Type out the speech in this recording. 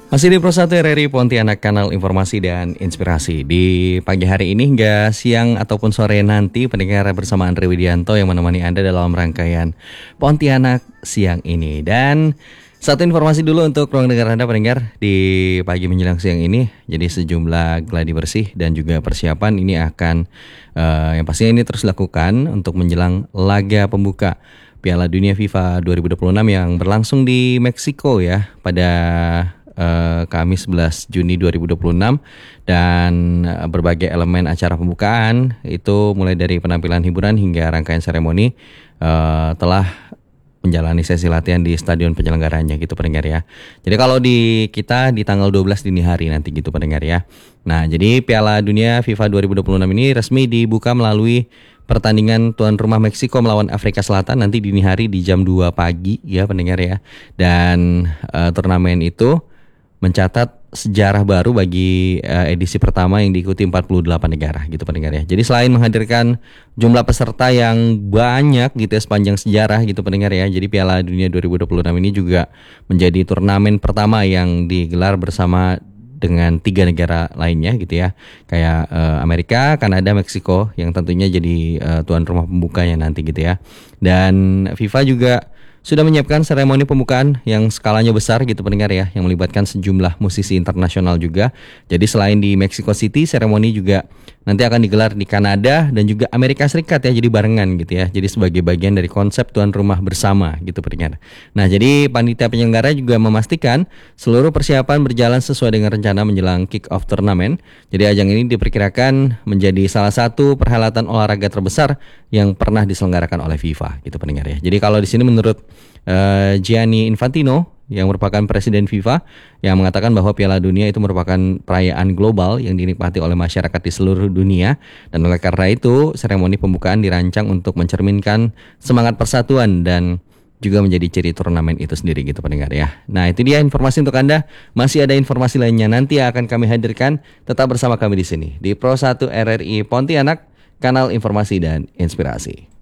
Masih di Pro 1 RRI Pontianak, kanal informasi dan inspirasi. Di pagi hari ini hingga siang ataupun sore nanti, pendengar bersama Andre Widianto yang menemani Anda dalam rangkaian Pontianak siang ini. Dan satu informasi dulu untuk ruang dengar Anda pendengar di pagi menjelang siang ini. Jadi sejumlah gladi bersih dan juga persiapan ini akan yang pastinya ini terus dilakukan untuk menjelang laga pembuka Piala Dunia FIFA 2026 yang berlangsung di Meksiko ya pada Kamis 11 Juni 2026 dan berbagai elemen acara pembukaan itu mulai dari penampilan hiburan hingga rangkaian seremoni telah menjalani sesi latihan di stadion penyelenggaranya gitu pendengar ya. Jadi kalau di kita di tanggal 12 dini hari nanti gitu pendengar ya. Nah, jadi Piala Dunia FIFA 2026 ini resmi dibuka melalui pertandingan tuan rumah Meksiko melawan Afrika Selatan nanti dini hari di jam 2 pagi ya pendengar ya. Dan turnamen itu mencatat sejarah baru bagi edisi pertama yang diikuti 48 negara gitu pendengar ya. Jadi selain menghadirkan jumlah peserta yang banyak gitu ya sepanjang sejarah gitu pendengar ya. Jadi Piala Dunia 2026 ini juga menjadi turnamen pertama yang digelar bersama dengan 3 negara lainnya gitu ya. Kayak Amerika, Kanada, Meksiko yang tentunya jadi tuan rumah pembukanya nanti gitu ya. Dan FIFA juga sudah menyiapkan seremoni pembukaan yang skalanya besar gitu pendengar ya, yang melibatkan sejumlah musisi internasional juga. Jadi selain di Mexico City, seremoni juga nanti akan digelar di Kanada dan juga Amerika Serikat ya, jadi barengan gitu ya. Jadi sebagai bagian dari konsep tuan rumah bersama gitu pendengar. Nah, jadi panitia penyelenggara juga memastikan seluruh persiapan berjalan sesuai dengan rencana menjelang kick-off turnamen. Jadi ajang ini diperkirakan menjadi salah satu perhelatan olahraga terbesar yang pernah diselenggarakan oleh FIFA gitu pendengar ya. Jadi kalau di sini menurut Gianni Infantino yang merupakan presiden FIFA yang mengatakan bahwa Piala Dunia itu merupakan perayaan global yang dinikmati oleh masyarakat di seluruh dunia, dan oleh karena itu seremoni pembukaan dirancang untuk mencerminkan semangat persatuan dan juga menjadi ciri turnamen itu sendiri gitu pendengar ya. Nah, itu dia informasi untuk Anda. Masih ada informasi lainnya nanti akan kami hadirkan. Tetap bersama kami di sini di Pro 1 RRI Pontianak, kanal informasi dan inspirasi.